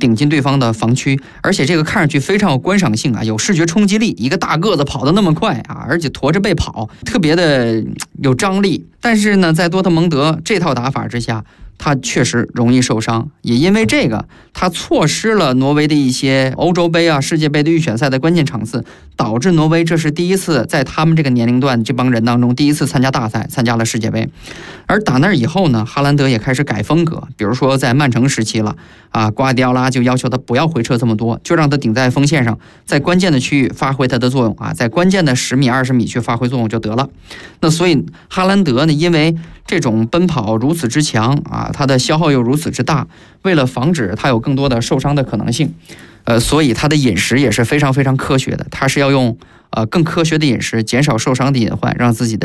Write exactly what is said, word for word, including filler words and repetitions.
顶进对方的防区，而且这个看上去非常有观赏性啊，有视觉冲击力。一个大个子跑得那么快啊，而且驮着背跑，特别的有张力。但是呢，在多特蒙德这套打法之下，他确实容易受伤，也因为这个，他错失了挪威的一些欧洲杯啊、世界杯的预选赛的关键场次，导致挪威这是第一次在他们这个年龄段这帮人当中第一次参加大赛，参加了世界杯。而打那以后呢，哈兰德也开始改风格，比如说在曼城时期了啊，瓜迪奥拉就要求他不要回撤这么多，就让他顶在锋线上，在关键的区域发挥他的作用啊，在关键的十米、二十米去发挥作用就得了。那所以哈兰德呢，因为这种奔跑如此之强啊，他的消耗又如此之大，为了防止他有更多的受伤的可能性，呃，所以他的饮食也是非常非常科学的，他是要用呃更科学的饮食，减少受伤的隐患，让自己的